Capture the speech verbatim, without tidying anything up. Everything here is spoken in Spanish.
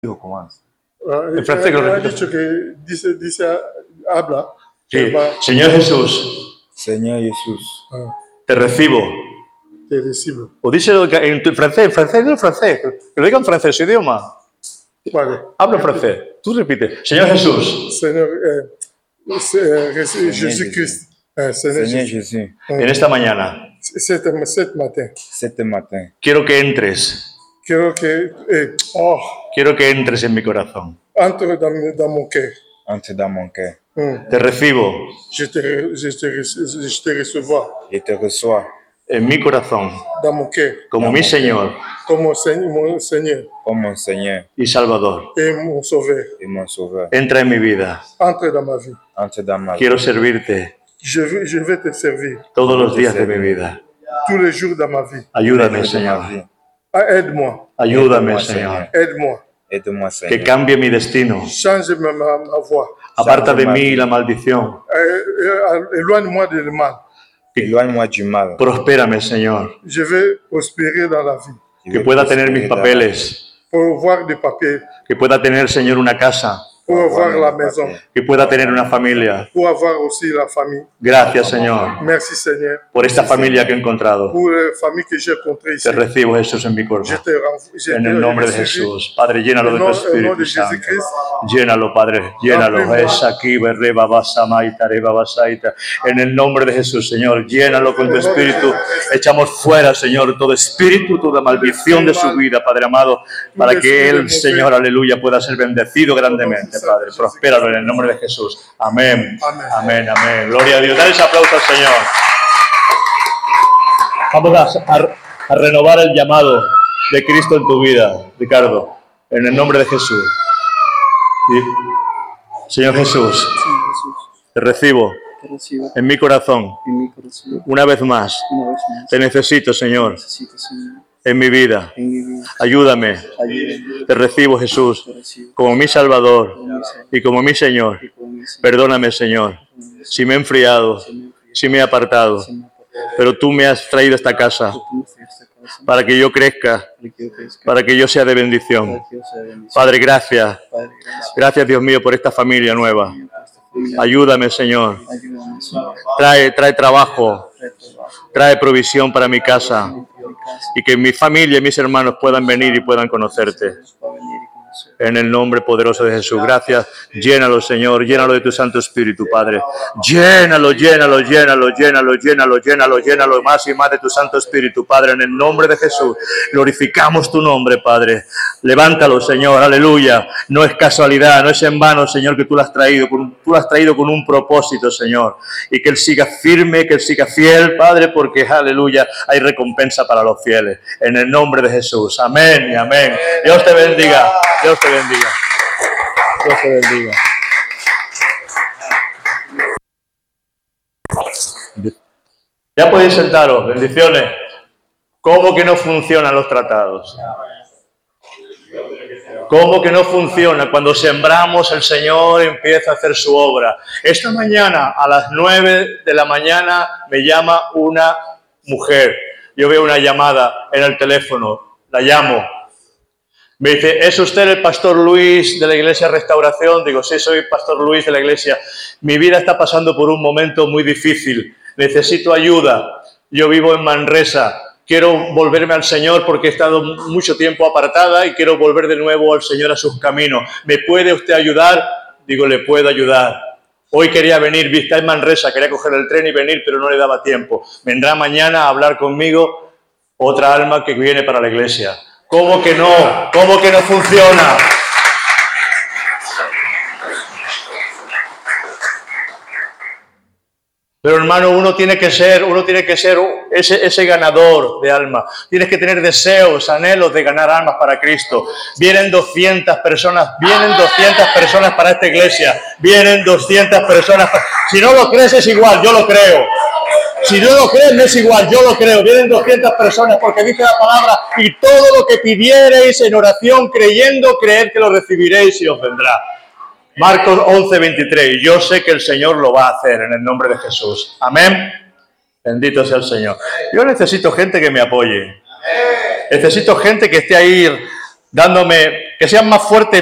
commence. Uh, En francés, ha lo dicho que dice, dice, habla. Sí. Va, Señor Jesús, Seigneur Jésus, ah, te recibo. te recibo. O díselo en tu- francés, en francés, no en francés. Que lo diga en francés, su idioma. Vale. Habla en francés. Tú repite. Señor Jesús, Seigneur, eh, c'est, euh, Jésus- Jésus-Christ. Eh, Seigneur Seigneur Jésus. Jésus, en esta mañana Cet, cet matin, cet matin, quiero que entres. quiero que eh, oh, Quiero que entres en mi corazón. entre dans, mon- dans mon cœur. entre dans mon cœur. Hmm. Te recibo Je te, re- je te, re- je te recevoir Je te reçois en mi corazón dans mon cœur como mi Señor comme mon Seigneur, mon Seigneur comme mon Seigneur y Salvador. et mon Sauveur. et mon Sauveur. Entra en mi vida. Entre dans ma vie. Entre dans ma vie. Quiero servirte Je vais, je vais te servir todos los días de mi vida. tous les jours dans ma vie. Ayúdame, de ma Señor. vie. Ah, aide-moi, Ayúdame, Aide-moi, Señor. aide-moi. Aide-moi, Que Seigneur. cambie mi destino. Change ma, ma, ma voix. Aparta de mí la maldición. Euh, euh, éloigne-moi du mal. Éloigne-moi du mal. Prospérame, Señor. Je vais prospérer dans la vie. Je Que vais pueda tener mis prospérer dans la vie. papeles. Pour voir des papiers, Que pueda tener, Señor, una casa. pour avoir Avoir la mes maison, papiers. Que pueda tener una familia. pour avoir aussi la famille. Gracias, Señor, Merci Seigneur por esta familia que he encontrado. pour la famille que j'ai rencontrée ici. Te recibo, Jesús, en mi cuerpo. Je te renvoie. je En te el nombre de reçois. Jesús. Padre, llénalo Au de tu nom, au nom Espíritu de Santo. Jésus-Christ, Llénalo, Padre, llénalo. Remplis-moi. Es aquí, berreba, basamaita, reba, basaita. En el nombre de Jesús, Señor, llénalo con tu Espíritu. Echamos fuera, Señor, todo espíritu, toda maldición de su vida, Padre amado, para que Él, Señor, aleluya, pueda ser bendecido grandemente, Padre. Prospéralo en el nombre de Jesús. Amén. Amén, amén. Gloria a Dios. Dale ese aplauso al Señor. Vamos a, a- a renovar el llamado de Cristo en tu vida, Ricardo, en el nombre de Jesús. Y- Señor Jesús, Sí, Jesús, te recibo te recibo en mi corazón en mi corazón una vez más. una vez más. Te necesito, Señor, Necesito, Señor, en mi vida. en mi vida. Ayúdame. Ayúdame, Te recibo, Jesús, te recibo como mi Salvador como mi Salvador y como mi Señor. y como mi Señor. Perdóname, Señor, si me he enfriado, Si me he enfriado, si me he apartado, si me he apartado, pero tú me has traído a esta casa tú me fuiste a casa para que yo crezca, para que yo crezca, para que yo sea de para bendición. que yo sea bendición. Padre, gracias. Padre, gracias Gracias, Dios mío, por esta familia nueva. Señor, por esta familia. Ayúdame, Señor. Ayúdame, Señor. Trae, trae trabajo, Trae trabajo trae provisión para mi casa en mi casa. y que mi familia y mis hermanos puedan venir y puedan conocerte. Para venir y conocer. En el nombre poderoso de Jesús. Gracias. Llénalo, Señor. Llénalo de tu Santo Espíritu, Padre. Llénalo, llénalo, llénalo, llénalo, llénalo, llénalo, llénalo más y más de tu Santo Espíritu, Padre. En el nombre de Jesús. Glorificamos tu nombre, Padre. Levántalo, Señor. Aleluya. No es casualidad, no es en vano, Señor, que tú lo has traído. Tú lo has traído con un propósito, Señor. Y que Él siga firme, que Él siga fiel, Padre, porque, aleluya, hay recompensa para los fieles. En el nombre de Jesús. Amén y amén. Dios te bendiga. Dios te bendiga. Dios te bendiga. Ya podéis sentaros. Bendiciones. ¿Cómo que no funcionan los tratados? ¿Cómo que no funciona? Cuando sembramos, el Señor empieza a hacer su obra. Esta mañana, a las nueve de la mañana, me llama una mujer. Yo veo una llamada en el teléfono. La llamo. Me dice, ¿es usted el pastor Luis de la Iglesia Restauración? Digo, sí, soy pastor Luis de la Iglesia. Mi vida está pasando por un momento muy difícil. Necesito ayuda. Yo vivo en Manresa. Quiero volverme al Señor porque he estado mucho tiempo apartada y quiero volver de nuevo al Señor a sus caminos. ¿Me puede usted ayudar? Digo, le puedo ayudar. Hoy quería venir, vista en Manresa, quería coger el tren y venir, pero no le daba tiempo. Vendrá mañana a hablar conmigo otra alma que viene para la iglesia. ¿Cómo que no? ¿Cómo que no funciona? Pero hermano, uno tiene que ser, uno tiene que ser ese, ese ganador de alma. Tienes que tener deseos, anhelos de ganar almas para Cristo. Vienen doscientas personas, vienen doscientas personas para esta iglesia. Vienen doscientas personas. Si no lo crees es igual, yo lo creo. Si no lo crees no es igual, yo lo creo. Vienen doscientas personas porque dice la palabra, y todo lo que pidiereis en oración creyendo, creed que lo recibiréis y os vendrá. Marcos once, veintitrés. Yo sé que el Señor lo va a hacer en el nombre de Jesús. Amén. Bendito sea el Señor. Yo necesito gente que me apoye. Necesito gente que esté ahí dándome, que sean más fuertes